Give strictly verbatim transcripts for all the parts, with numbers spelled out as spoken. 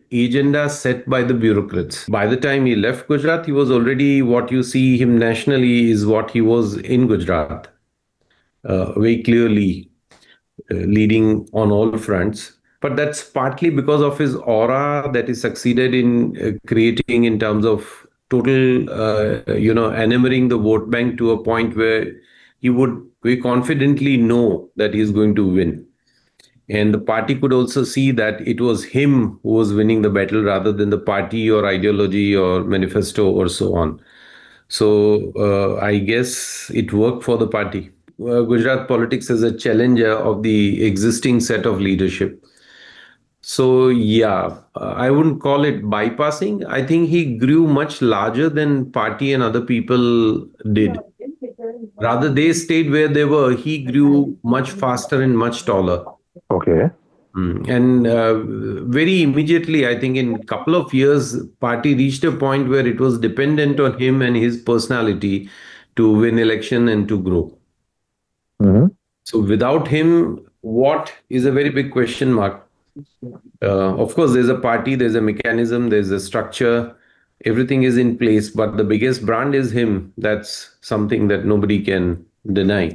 agenda set by the bureaucrats. By the time he left Gujarat, he was already what you see him nationally is what he was in Gujarat, uh, very clearly uh, leading on all fronts. But that's partly because of his aura that he succeeded in uh, creating in terms of total, uh, you know, enamoring the vote bank to a point where he would very confidently know that he's going to win. And the party could also see that it was him who was winning the battle rather than the party or ideology or manifesto or so on. So uh, I guess it worked for the party. Uh, Gujarat politics is a challenger of the existing set of leadership. So, yeah, uh, I wouldn't call it bypassing. I think he grew much larger than party and other people did. Rather, they stayed where they were. He grew much faster and much taller. Okay. Mm. And uh, very immediately, I think in a couple of years, party reached a point where it was dependent on him and his personality to win election and to grow. Mm-hmm. So without him, what is a very big question mark. Uh, of course, there's a party, there's a mechanism, there's a structure, everything is in place, but the biggest brand is him. That's something that nobody can deny.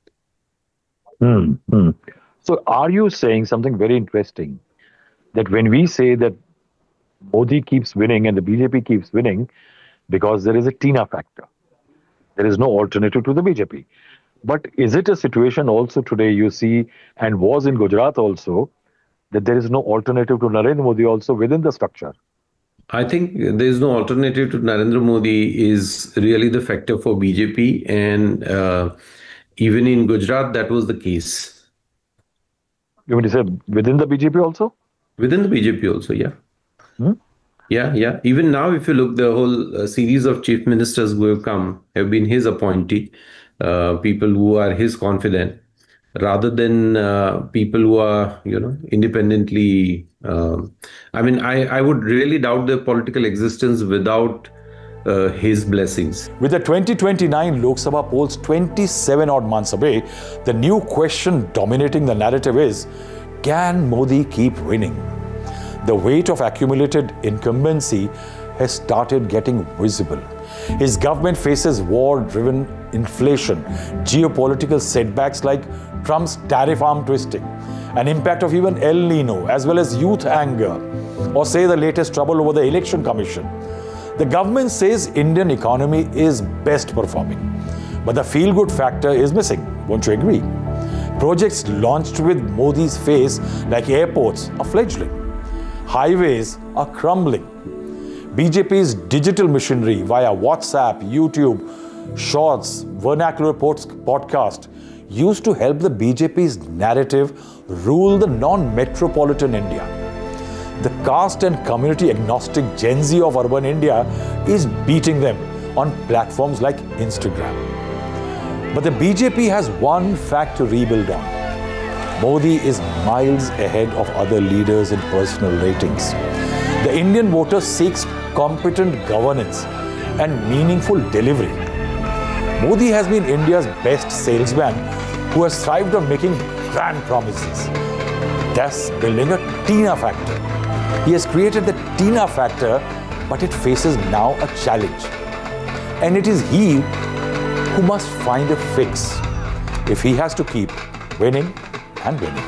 Mm-hmm. So are you saying something very interesting, that when we say that Modi keeps winning and the B J P keeps winning because there is a Tina factor, there is no alternative to the B J P. But is it a situation also today you see, and was in Gujarat also, that there is no alternative to Narendra Modi also within the structure? I think there is no alternative to Narendra Modi is really the factor for B J P. And uh, even in Gujarat, that was the case. You mean to say within the B J P also? Within the B J P also, yeah. Hmm? Yeah, yeah. Even now, if you look, the whole uh, series of chief ministers who have come have been his appointee, uh, people who are his confidant, rather than uh, people who are, you know, independently. Um, I mean, I, I would really doubt their political existence without uh, his blessings. With the twenty twenty-nine Lok Sabha polls twenty-seven odd months away, the new question dominating the narrative is, can Modi keep winning? The weight of accumulated incumbency has started getting visible. His government faces war-driven inflation, geopolitical setbacks like Trump's tariff arm twisting, an impact of even El Nino, as well as youth anger, or say the latest trouble over the Election Commission. The government says Indian economy is best performing, but the feel-good factor is missing. Won't you agree? Projects launched with Modi's face, like airports, are fledgling. Highways are crumbling. B J P's digital machinery via WhatsApp, YouTube, Shorts, vernacular podcast used to help the B J P's narrative rule the non-metropolitan India. The caste and community agnostic Gen Z of urban India is beating them on platforms like Instagram. But the B J P has one fact to rebuild on. Modi is miles ahead of other leaders in personal ratings. The Indian voter seeks competent governance and meaningful delivery. Modi has been India's best salesman who has thrived on making grand promises, thus building a Tina factor. He has created the Tina factor, but it faces now a challenge. And it is he who must find a fix if he has to keep winning and winning.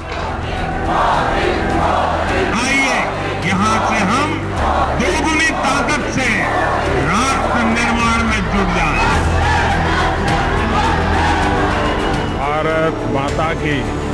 आइए यहाँ से हम दोगुनी ताकत से राष्ट्र निर्माण में जुट जाएं। भारत माता की